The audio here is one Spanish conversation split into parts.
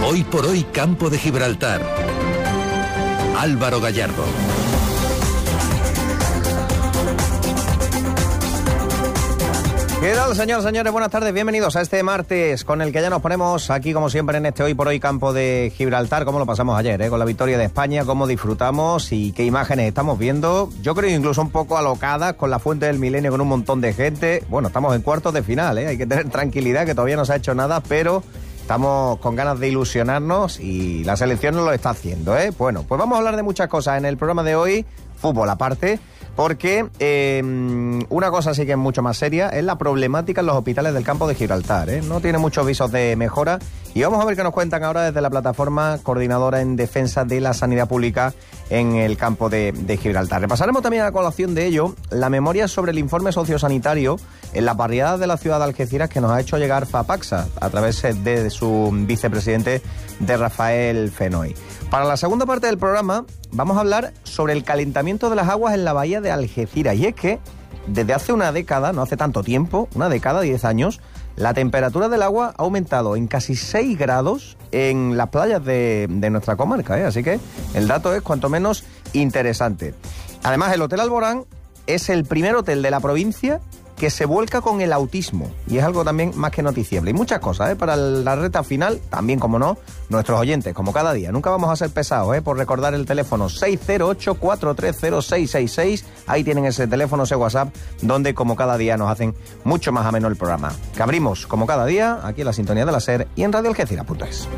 Hoy por hoy, Campo de Gibraltar. Álvaro Gallardo. ¿Qué tal, señores? Buenas tardes, bienvenidos a este martes con el que ya nos ponemos aquí, como siempre, en este Hoy por Hoy Campo de Gibraltar. Cómo lo pasamos ayer, con la victoria de España, cómo disfrutamos y qué imágenes estamos viendo. Yo creo incluso un poco alocadas con la Fuente del Milenio, con un montón de gente. Bueno, estamos en cuartos de final, hay que tener tranquilidad, que todavía no se ha hecho nada, pero estamos con ganas de ilusionarnos y la selección nos lo está haciendo, Bueno, pues vamos a hablar de muchas cosas en el programa de hoy, fútbol aparte, porque una cosa sí que es mucho más seria, es la problemática en los hospitales del Campo de Gibraltar, No tiene muchos visos de mejora y vamos a ver qué nos cuentan ahora desde la plataforma coordinadora en defensa de la sanidad pública en el Campo de Gibraltar. Repasaremos también a colación de ello la memoria sobre el informe sociosanitario en las barriadas de la ciudad de Algeciras que nos ha hecho llegar FAPACSA a través de su vicepresidente, de Rafael Fenoy. Para la segunda parte del programa vamos a hablar sobre el calentamiento de las aguas en la bahía de Algeciras. Y es que desde hace una década, no hace tanto tiempo, una década, 10 años, la temperatura del agua ha aumentado en casi 6 grados en las playas de nuestra comarca, Así que el dato es cuanto menos interesante. Además, el Hotel Alborán es el primer hotel de la provincia que se vuelca con el autismo, y es algo también más que noticiable. Y muchas cosas, para la recta final, también, como no, nuestros oyentes, como cada día. Nunca vamos a ser pesados, por recordar el teléfono 608-430-666. Ahí tienen ese teléfono, ese WhatsApp, donde como cada día nos hacen mucho más ameno el programa. Que abrimos, como cada día, aquí en la sintonía de la SER y en radioalgeciras.es.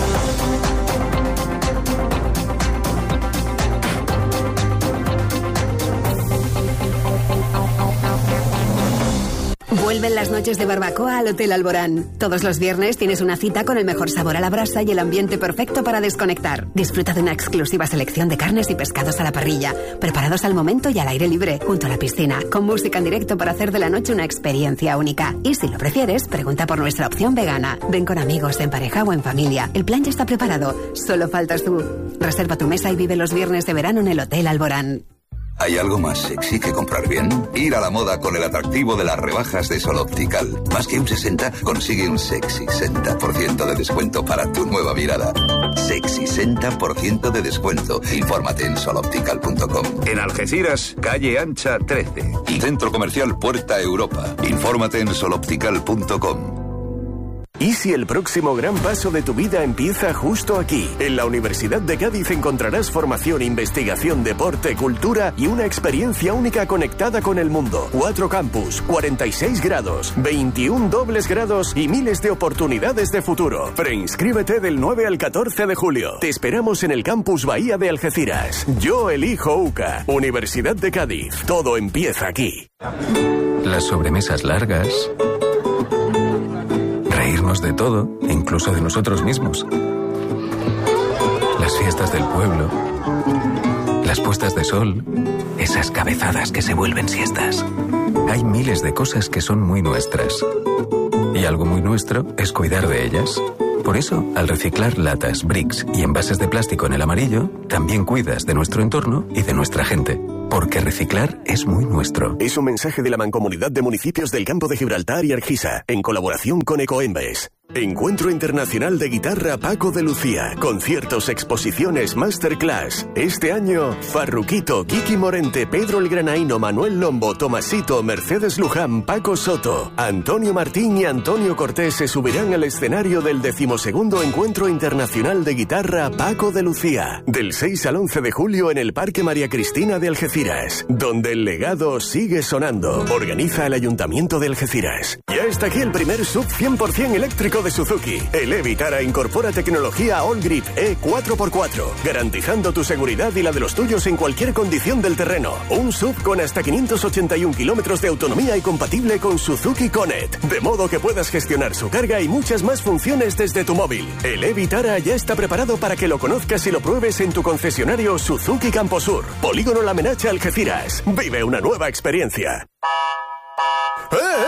Vuelven las noches de barbacoa al Hotel Alborán. Todos los viernes tienes una cita con el mejor sabor a la brasa y el ambiente perfecto para desconectar. Disfruta de una exclusiva selección de carnes y pescados a la parrilla, preparados al momento y al aire libre, junto a la piscina, con música en directo para hacer de la noche una experiencia única. Y si lo prefieres, pregunta por nuestra opción vegana. Ven con amigos, en pareja o en familia. El plan ya está preparado, solo faltas tú. Reserva tu mesa y vive los viernes de verano en el Hotel Alborán. ¿Hay algo más sexy que comprar bien? Ir a la moda con el atractivo de las rebajas de Sol Optical. Más que un 60, consigue un sexy 60% de descuento para tu nueva mirada. Sexy 60% de descuento. Infórmate en soloptical.com. En Algeciras, calle Ancha 13. Y Centro Comercial Puerta Europa. Infórmate en soloptical.com. ¿Y si el próximo gran paso de tu vida empieza justo aquí? En la Universidad de Cádiz encontrarás formación, investigación, deporte, cultura y una experiencia única conectada con el mundo. 4 campus, 46 grados, 21 dobles grados y miles de oportunidades de futuro. Preinscríbete del 9 al 14 de julio. Te esperamos en el campus Bahía de Algeciras. Yo elijo UCA. Universidad de Cádiz. Todo empieza aquí. Las sobremesas largas. Reírnos de todo, incluso de nosotros mismos. Las fiestas del pueblo. Las puestas de sol. Esas cabezadas que se vuelven siestas. Hay miles de cosas que son muy nuestras. Y algo muy nuestro es cuidar de ellas. Por eso, al reciclar latas, bricks y envases de plástico en el amarillo, también cuidas de nuestro entorno y de nuestra gente. Porque reciclar es muy nuestro. Es un mensaje de la Mancomunidad de Municipios del Campo de Gibraltar y Argisa, en colaboración con Ecoembes. Encuentro Internacional de Guitarra Paco de Lucía. Conciertos, exposiciones, masterclass. Este año, Farruquito, Kiki Morente, Pedro el Granaíno, Manuel Lombo, Tomasito, Mercedes Luján, Paco Soto, Antonio Martín y Antonio Cortés se subirán al escenario del 12º Encuentro Internacional de Guitarra Paco de Lucía. Del 6 al 11 de julio en el Parque María Cristina de Algeciras, donde el legado sigue sonando. Organiza el Ayuntamiento de Algeciras. Ya está aquí el primer SUV 100% eléctrico de Suzuki. El e-Vitara incorpora tecnología All Grip E4x4, garantizando tu seguridad y la de los tuyos en cualquier condición del terreno. Un SUV con hasta 581 kilómetros de autonomía y compatible con Suzuki Connect, de modo que puedas gestionar su carga y muchas más funciones desde tu móvil. El e-Vitara ya está preparado para que lo conozcas y lo pruebes en tu concesionario Suzuki Camposur, Polígono La Menacha, Algeciras. Vive una nueva experiencia. ¡Eh!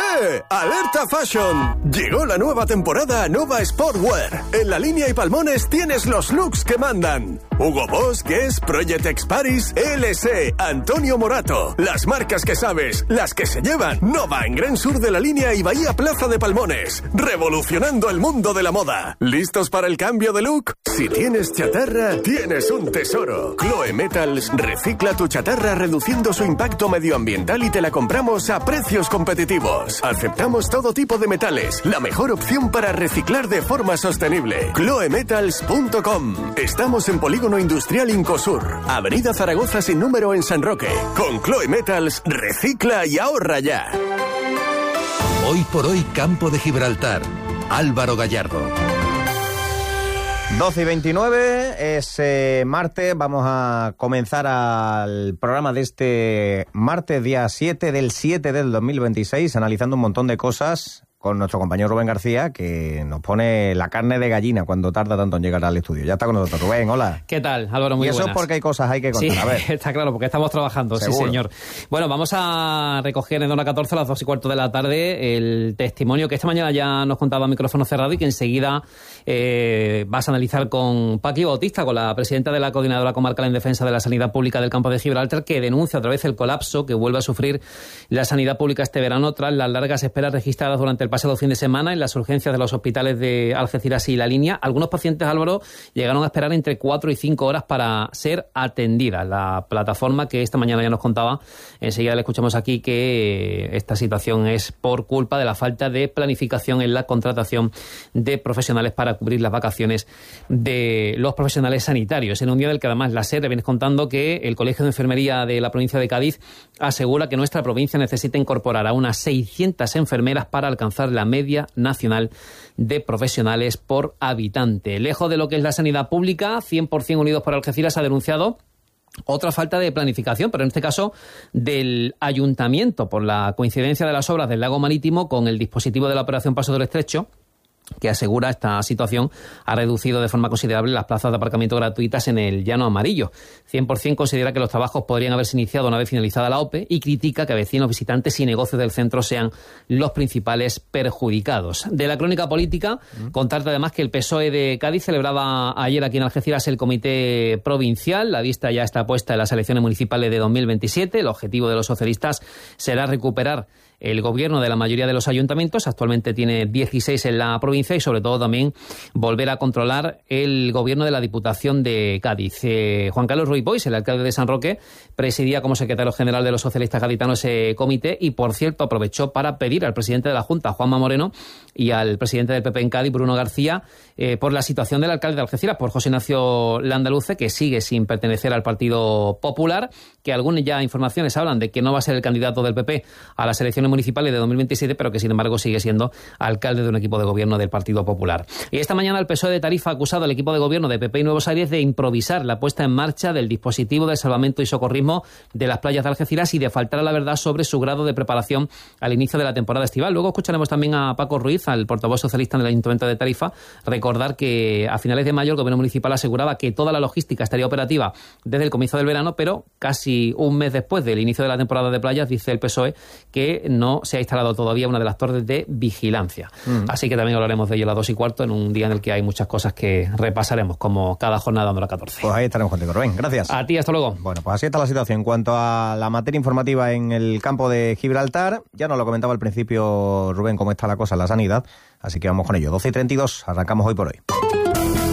¡Alerta Fashion! Llegó la nueva temporada a Nova Sportwear. En la línea y Palmones tienes los looks que mandan. Hugo Boss, Guess, Project X Paris, LC, Antonio Morato. Las marcas que sabes, las que se llevan. Nova en Gran Sur de la línea y Bahía Plaza de Palmones. Revolucionando el mundo de la moda. ¿Listos para el cambio de look? Si tienes chatarra, tienes un tesoro. Chloe Metals recicla tu chatarra reduciendo su impacto medioambiental y te la compramos a precios competitivos. Aceptamos todo tipo de metales. La mejor opción para reciclar de forma sostenible. Chloemetals.com. Estamos en Polígono Industrial Incosur. Avenida Zaragoza sin número en San Roque. Con Chloe Metals, recicla y ahorra ya. Hoy por hoy, Campo de Gibraltar. Álvaro Gallardo. 12:29, es martes, vamos a comenzar al programa de este martes, día 7 del 7 del 2026, analizando un montón de cosas con nuestro compañero Rubén García, que nos pone la carne de gallina cuando tarda tanto en llegar al estudio. Ya está con nosotros, Rubén, hola. ¿Qué tal, Álvaro? Muy buenas. Y eso es porque hay cosas hay que contar, sí, a ver. Está claro, porque estamos trabajando, ¿seguro? Sí, señor. Bueno, vamos a recoger en Zona 14 a las 2:15 de la tarde el testimonio que esta mañana ya nos contaba a micrófono cerrado y que enseguida vas a analizar con Paqui Bautista, con la presidenta de la Coordinadora Comarcal en Defensa de la Sanidad Pública del Campo de Gibraltar, que denuncia otra vez el colapso que vuelve a sufrir la sanidad pública este verano tras las largas esperas registradas durante el pasado fin de semana en las urgencias de los hospitales de Algeciras y La Línea. Algunos pacientes, Álvaro, llegaron a esperar entre 4 y 5 horas para ser atendidas. La plataforma que esta mañana ya nos contaba, enseguida le escuchamos aquí que esta situación es por culpa de la falta de planificación en la contratación de profesionales para cubrir las vacaciones de los profesionales sanitarios. En un día del que además la SER viene contando que el Colegio de Enfermería de la provincia de Cádiz asegura que nuestra provincia necesita incorporar a unas 600 enfermeras para alcanzar la media nacional de profesionales por habitante. Lejos de lo que es la sanidad pública, 100% Unidos por Algeciras ha denunciado otra falta de planificación, pero en este caso del ayuntamiento, por la coincidencia de las obras del lago marítimo con el dispositivo de la operación Paso del Estrecho, que asegura esta situación ha reducido de forma considerable las plazas de aparcamiento gratuitas en el Llano Amarillo. 100% considera que los trabajos podrían haberse iniciado una vez finalizada la OPE y critica que vecinos, visitantes y negocios del centro sean los principales perjudicados. De la crónica política, contarte además que el PSOE de Cádiz celebraba ayer aquí en Algeciras el comité provincial. La vista ya está puesta en las elecciones municipales de 2027. El objetivo de los socialistas será recuperar el gobierno de la mayoría de los ayuntamientos. Actualmente tiene 16 en la provincia y sobre todo también volver a controlar el gobierno de la Diputación de Cádiz. Juan Carlos Ruiz Boix, el alcalde de San Roque, presidía como secretario general de los socialistas gaditanos ese comité y, por cierto, aprovechó para pedir al presidente de la Junta, Juanma Moreno, y al presidente del PP en Cádiz, Bruno García, por la situación del alcalde de Algeciras, por José Ignacio Landaluce, que sigue sin pertenecer al Partido Popular, que algunas ya informaciones hablan de que no va a ser el candidato del PP a las elecciones municipales de 2027, pero que sin embargo sigue siendo alcalde de un equipo de gobierno del Partido Popular. Y esta mañana el PSOE de Tarifa ha acusado al equipo de gobierno de PP y Nuevos Aires de improvisar la puesta en marcha del dispositivo de salvamento y socorrismo de las playas de Algeciras y de faltar a la verdad sobre su grado de preparación al inicio de la temporada estival. Luego escucharemos también a Paco Ruiz, al portavoz socialista del Ayuntamiento de Tarifa, recordar que a finales de mayo el gobierno municipal aseguraba que toda la logística estaría operativa desde el comienzo del verano, pero casi un mes después del inicio de la temporada de playas dice el PSOE que no se ha instalado todavía una de las torres de vigilancia. Así que también hablaremos de ello a las 2:15 en un día en el que hay muchas cosas que repasaremos, como cada jornada de la 14. Pues ahí estaremos contigo, Rubén. Gracias. A ti, hasta luego. Bueno, pues así está la situación. En cuanto a la materia informativa en el campo de Gibraltar, ya nos lo comentaba al principio Rubén cómo está la cosa en la sanidad, así que vamos con ello. 12:32, arrancamos hoy por hoy.